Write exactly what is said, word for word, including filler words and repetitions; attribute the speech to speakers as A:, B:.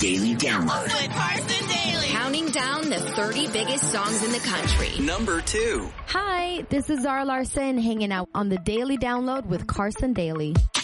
A: Daily Download.
B: With Carson Daly.
C: Counting down the thirty biggest songs in the country.
A: Number two.
D: Hi, this is Zara Larson hanging out on the Daily Download with Carson Daly.